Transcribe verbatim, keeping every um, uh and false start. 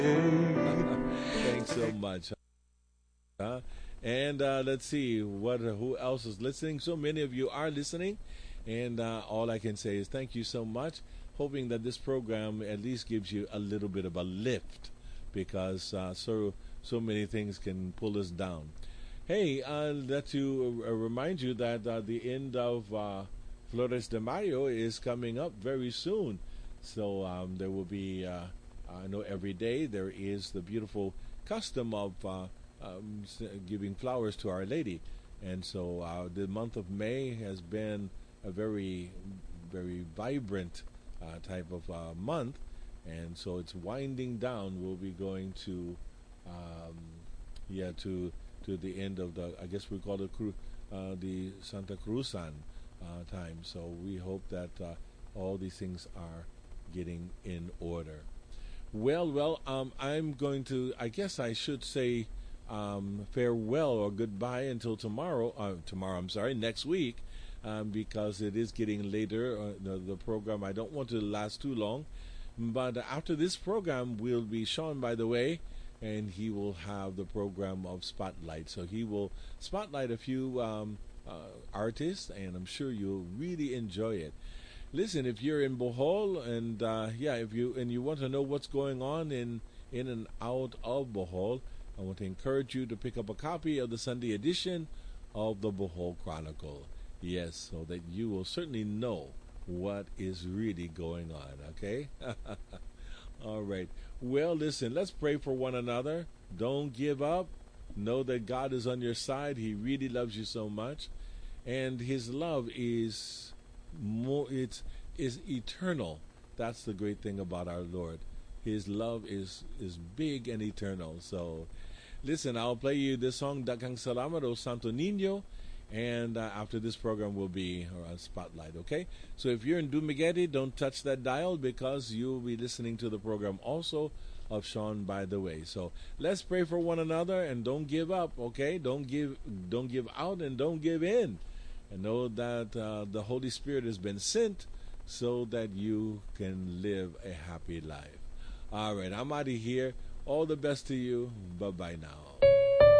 Thanks so much. Huh? And uh, let's see what who else is listening. So many of you are listening, and uh, all I can say is thank you so much. Hoping that this program at least gives you a little bit of a lift, because uh, so so many things can pull us down. Hey, uh, let to uh, remind you that uh, the end of uh, Flores de Mayo is coming up very soon. So um, there will be, uh, I know every day there is the beautiful custom of uh, um, giving flowers to Our Lady. And so uh, the month of May has been a very, very vibrant uh, type of uh, month. And so it's winding down. We'll be going to, um, yeah, to to the end of the, I guess we call it cru- uh, the Santa Cruzan uh, time. So we hope that uh, all these things are getting in order. Well, well, um, I'm going to, I guess I should say um, farewell or goodbye until tomorrow. Uh, tomorrow, I'm sorry, next week, um, because it is getting later. Uh, the, the program, I don't want to last too long. But after this program will be Sean, by the way, and he will have the program of Spotlight. So he will spotlight a few um, uh, artists, and I'm sure you'll really enjoy it. Listen, if you're in Bohol, and uh, yeah, if you and you want to know what's going on in in and out of Bohol, I want to encourage you to pick up a copy of the Sunday edition of the Bohol Chronicle. Yes, so that you will certainly know what is really going on. Okay. All right. Well, listen, let's pray for one another. Don't give up. Know that God is on your side. He really loves you so much. And his love is more it's is eternal. That's the great thing about our Lord. His love is is big and eternal. So listen, I'll play you this song, Daghang Salamat o Santo Niño, and uh, after this program will be a spotlight, okay? So if you're in Dumaguete, don't touch that dial, because you'll be listening to the program also of Sean, by the way. So let's pray for one another, and don't give up, okay? Don't give don't give out, and don't give in. And know that uh, the Holy Spirit has been sent so that you can live a happy life. All right, I'm out of here. All the best to you. Bye-bye now.